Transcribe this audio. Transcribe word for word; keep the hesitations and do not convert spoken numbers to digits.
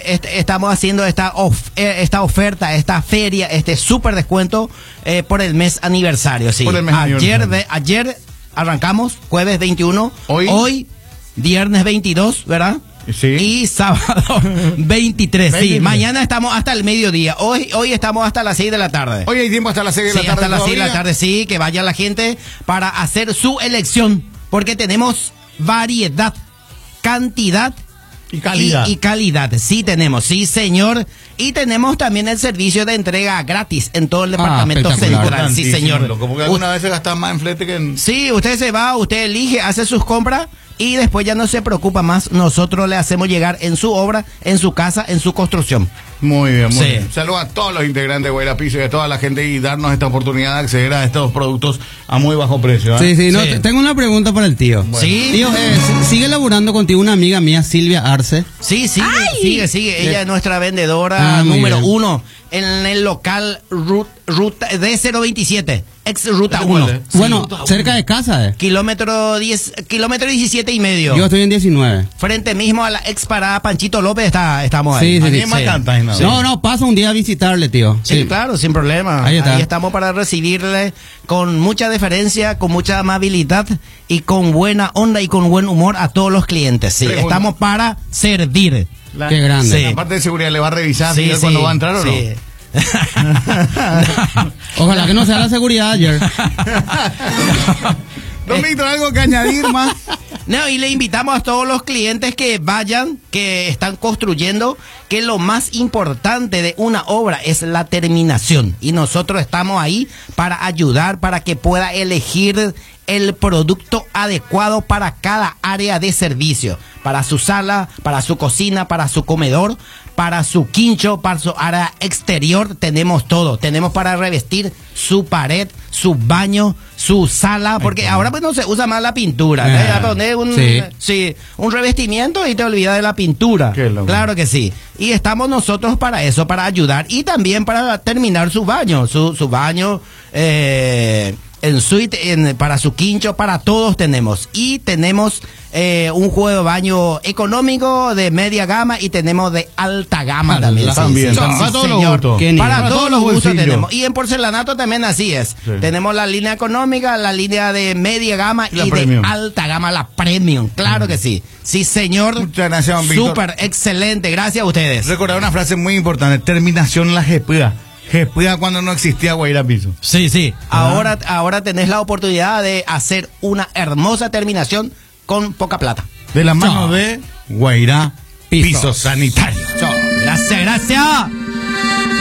est estamos haciendo esta, of eh, esta oferta, esta feria, este súper descuento eh, por el mes aniversario. Sí. Por el mes ayer, aniversario. de, ayer arrancamos, jueves veintiuno, hoy, hoy viernes veintidós, ¿verdad? Sí. Y sábado veintitrés, sí. veintitrés. Mañana estamos hasta el mediodía. Hoy, hoy estamos hasta las seis de la tarde. Hoy hay tiempo hasta las seis de Sí, la tarde. hasta las seis de la todavía. tarde, sí, que vaya la gente para hacer su elección. Porque tenemos variedad, cantidad Y calidad. Y, y calidad, sí tenemos, sí señor. Y tenemos también el servicio de entrega gratis en todo el departamento central, sí señor. Loco, porque alguna vez se gasta más en flete que en... Sí, usted se va, usted elige, hace sus compras y después ya no se preocupa más. Nosotros le hacemos llegar en su obra, en su casa, en su construcción. Muy bien, muy Sí. bien. Saludos a todos los integrantes de Guaira Piso y a toda la gente y darnos esta oportunidad de acceder a estos productos a muy bajo precio. ¿eh? Sí, sí, no, Sí. te- tengo una pregunta para el tío. Bueno. Sí. Tío, eh, s- sigue laburando contigo una amiga mía, Silvia Arce. Sí, sigue, sigue, sigue. Ella es nuestra vendedora Ah, muy número bien. uno en el local Ruta, ruta D cero veintisiete, ex Ruta ¿Ese uno. cuál es? Sí. Bueno, cerca de casa, eh. Kilómetro diez, kilómetro diecisiete y medio. Yo estoy en diecinueve. Frente mismo a la ex parada Panchito López está, estamos ahí. Sí, sí, Aquí sí. en Macantay, ¿no? No, no, pasa un día a visitarle, tío. Sí, claro, sin problema. Ahí está. estamos para recibirle con mucha deferencia, con mucha amabilidad y con buena onda y con buen humor a todos los clientes. Sí, Pregunta. estamos para servir. La, Qué grande. Sí. La parte de seguridad le va a revisar Sí, si él sí, cuando va a entrar o sí. Ojalá que no sea la seguridad ayer. Don Víctor, ¿algo que añadir más? No, y le invitamos a todos los clientes que vayan, que están construyendo, que lo más importante de una obra es la terminación. Y nosotros estamos ahí para ayudar, para que pueda elegir el producto adecuado para cada área de servicio. Para su sala, para su cocina, para su comedor, para su quincho, para su área exterior, tenemos todo. Tenemos para revestir su pared, su baño, su sala, porque ahora pues no se usa más la pintura. Ah, ¿eh? Ya poner un, sí. sí, un revestimiento y te olvidas de la pintura. Qué loco. Claro que sí. Y estamos nosotros para eso, para ayudar y también para terminar su baño, su, su baño eh, en suite, en, para su quincho, para todos tenemos. Y tenemos eh, un juego de baño económico de media gama y tenemos de alta gama Ah, también. la- Sí, también, sí, para sí, todos los señor. gustos. Qué Para nivel. todos los gustos bolsillos. tenemos. Y en porcelanato también así es. Sí. Tenemos la línea económica, la línea de media gama Y y, la de premium. alta gama, la premium. Claro que sí. Sí, señor. Muchas gracias, don Víctor. Súper, excelente. Gracias a ustedes. Recordar una frase muy importante: terminación la jepea. Jepea cuando no existía Guaira Piso. Sí, sí. Ahora, ahora tenés la oportunidad de hacer una hermosa terminación con poca plata. De la mano Chao. de Guaira Piso. Piso Sanitario. Gracias, gracias.